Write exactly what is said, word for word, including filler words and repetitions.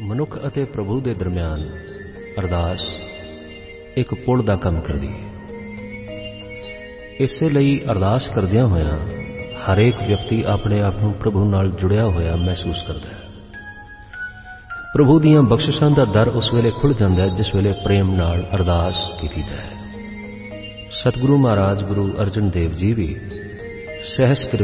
ਮਨੁੱਖ ਅਤੇ ਪ੍ਰਭੂ ਦੇ ਦਰਮਿਆਨ ਅਰਦਾਸ ਇੱਕ ਪੁਲ ਦਾ ਕੰਮ ਕਰਦੀ ਹੈ। ਇਸੇ ਲਈ ਅਰਦਾਸ ਕਰਦਿਆਂ ਹੋਇਆਂ ਹਰੇਕ ਵਿਅਕਤੀ ਆਪਣੇ ਆਪ ਨੂੰ ਪ੍ਰਭੂ ਨਾਲ ਜੁੜਿਆ ਹੋਇਆ ਮਹਿਸੂਸ ਕਰਦਾ ਹੈ। ਪ੍ਰਭੂ ਦੀਆਂ ਬਖਸ਼ਿਸ਼ਾਂ ਦਾ ਦਰ ਉਸ ਵੇਲੇ ਖੁੱਲ੍ਹ ਜਾਂਦਾ ਹੈ ਜਿਸ ਵੇਲੇ ਪ੍ਰੇਮ ਨਾਲ ਅਰਦਾਸ ਕੀਤੀ ਜਾਏ। ਸਤਿਗੁਰੂ ਮਹਾਰਾਜ ਗੁਰੂ ਅਰਜਨ ਦੇਵ ਜੀ ਵੀ ਸਹਿਜ